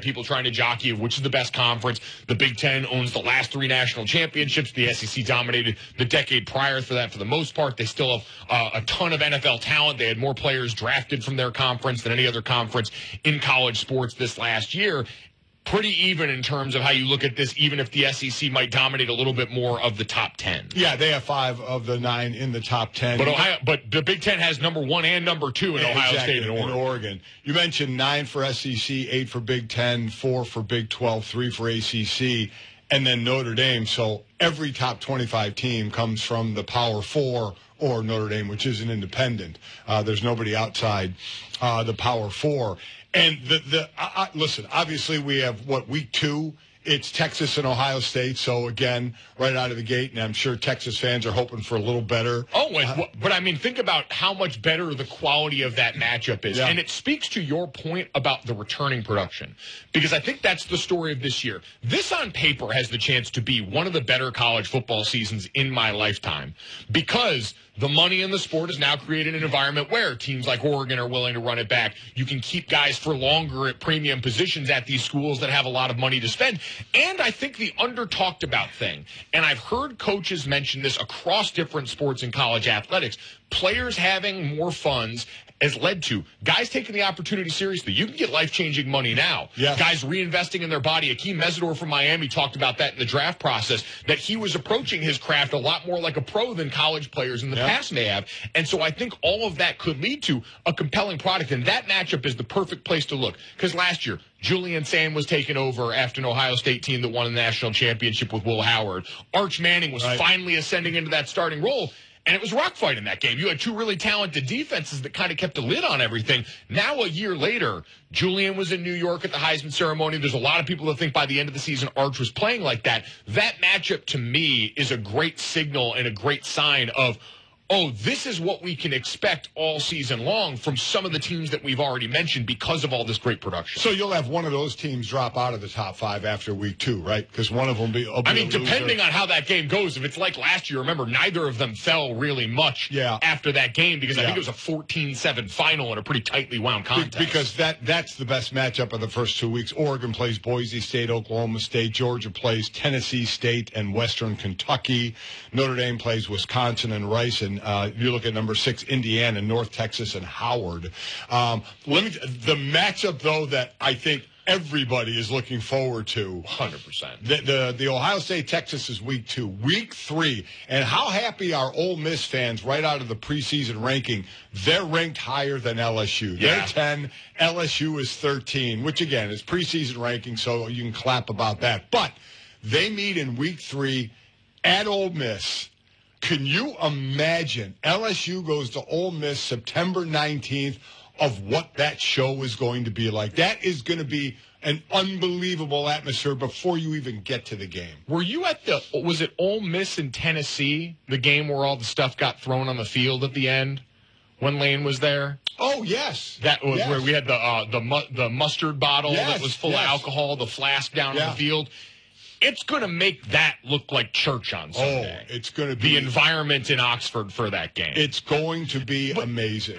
people trying to jockey of which is the best conference. The Big Ten owns the last 3 national championships. The SEC dominated the decade prior for that for the most part. They still have a ton of NFL talent. They had more players drafted from their conference than any other conference in college sports this last year. Pretty even in terms of how you look at this, even if the SEC might dominate a little bit more of the top 10. Yeah, they have 5 of the 9 in the top 10. But the Big Ten has number 1 and number 2 in Ohio State and Oregon. You mentioned 9 for SEC, 8 for Big Ten, 4 for Big 12, 3 for ACC, and then Notre Dame. So every top 25 team comes from the Power 4 or Notre Dame, which is an independent. There's nobody outside the Power 4. And listen, obviously we have, week 2? It's Texas and Ohio State. So, again, right out of the gate, and I'm sure Texas fans are hoping for a little better. But, I mean, think about how much better the quality of that matchup is. Yeah. And it speaks to your point about the returning production, because I think that's the story of this year. This, on paper, has the chance to be one of the better college football seasons in my lifetime, because the money in the sport has now created an environment where teams like Oregon are willing to run it back. You can keep guys for longer at premium positions at these schools that have a lot of money to spend. And I think the under-talked about thing, and I've heard coaches mention this across different sports in college athletics, players having more funds has led to guys taking the opportunity seriously. You can get life-changing money now. Yes. Guys reinvesting in their body. Akeem Mesidor from Miami talked about that in the draft process, that he was approaching his craft a lot more like a pro than college players in the past may have. And so I think all of that could lead to a compelling product, and that matchup is the perfect place to look. Because last year, Julian Sand was taken over after an Ohio State team that won the national championship with Will Howard. Arch Manning was finally ascending into that starting role. And it was rock fight in that game. You had 2 really talented defenses that kind of kept a lid on everything. Now, a year later, Julian was in New York at the Heisman ceremony. There's a lot of people that think by the end of the season, Arch was playing like that. That matchup, to me, is a great signal and a great sign of, oh, this is what we can expect all season long from some of the teams that we've already mentioned because of all this great production. So you'll have one of those teams drop out of the top 5 after week 2, right? Because one of them will be I mean, depending on how that game goes, if it's like last year, remember, neither of them fell really much after that game because I think it was a 14-7 final in a pretty tightly wound contest. Because that's the best matchup of the first 2 weeks. Oregon plays Boise State, Oklahoma State. Georgia plays Tennessee State and Western Kentucky. Notre Dame plays Wisconsin and Rice, and you look at number 6, Indiana, North Texas, and Howard. The matchup, though, that I think everybody is looking forward to. 100%. The Ohio State-Texas is week 2. Week 3, and how happy are Ole Miss fans right out of the preseason ranking? They're ranked higher than LSU. They're 10. LSU is 13, which, again, is preseason ranking, so you can clap about that. But they meet in week 3 at Ole Miss. Can you imagine LSU goes to Ole Miss September 19th of what that show is going to be like? That is going to be an unbelievable atmosphere before you even get to the game. Were you at was it Ole Miss in Tennessee, the game where all the stuff got thrown on the field at the end when Lane was there? Oh, yes. That was where we had the mustard bottle that was full of alcohol, the flask down on the field. It's going to make that look like church on Sunday. Oh, it's going to be the environment in Oxford for that game. It's going to be amazing.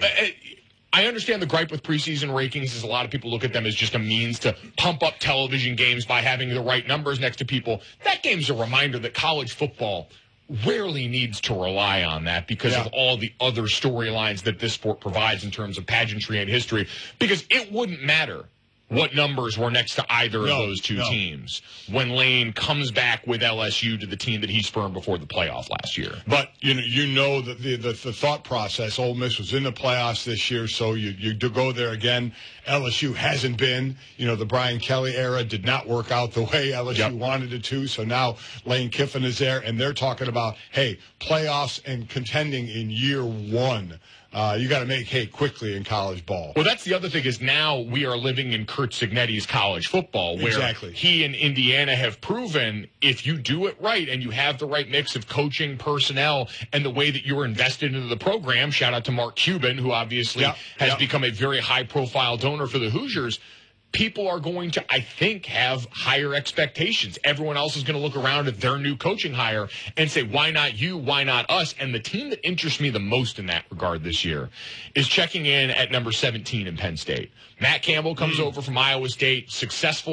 I understand the gripe with preseason rankings is a lot of people look at them as just a means to pump up television games by having the right numbers next to people. That game's a reminder that college football rarely needs to rely on that because of all the other storylines that this sport provides in terms of pageantry and history, because it wouldn't matter what numbers were next to either of those two teams when Lane comes back with LSU to the team that he spurned before the playoff last year. But you know that the thought process. Ole Miss was in the playoffs this year, so you go there again. LSU hasn't been. The Brian Kelly era did not work out the way LSU wanted it to. So now Lane Kiffin is there, and they're talking about, hey, playoffs and contending in year 1. You got to make hay quickly in college ball. Well, that's the other thing is now we are living in Curt Cignetti's college football, where he and Indiana have proven if you do it right and you have the right mix of coaching, personnel, and the way that you're invested into the program. Shout out to Mark Cuban, who obviously has become a very high-profile donor for the Hoosiers. People are going to, I think, have higher expectations. Everyone else is going to look around at their new coaching hire and say, why not you? Why not us? And the team that interests me the most in that regard this year is checking in at number 17 in Penn State. Matt Campbell comes over from Iowa State, successful